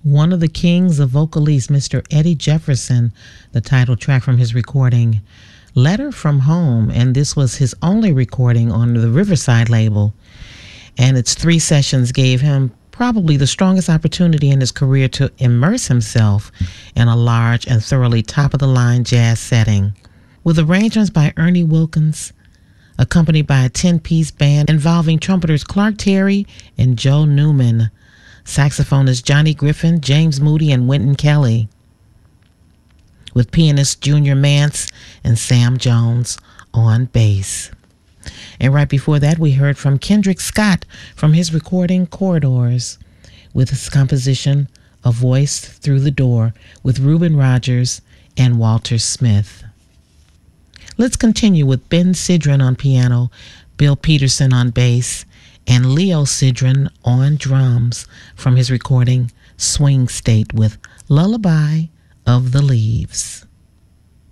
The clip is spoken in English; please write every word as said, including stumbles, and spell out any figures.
One of the kings of vocalists, Mister Eddie Jefferson, the title track from his recording, Letter from Home, and this was his only recording on the Riverside label, and its three sessions gave him probably the strongest opportunity in his career to immerse himself in a large and thoroughly top-of-the-line jazz setting. With arrangements by Ernie Wilkins, accompanied by a ten-piece band involving trumpeters Clark Terry and Joe Newman, saxophonists Johnny Griffin, James Moody, and Wynton Kelly, with pianists Junior Mance and Sam Jones on bass. And right before that, we heard from Kendrick Scott from his recording Corridors, with his composition A Voice Through the Door with Reuben Rogers and Walter Smith. Let's continue with Ben Sidran on piano, Bill Peterson on bass, and Leo Sidran on drums from his recording Swing State with Lullaby of the Leaves.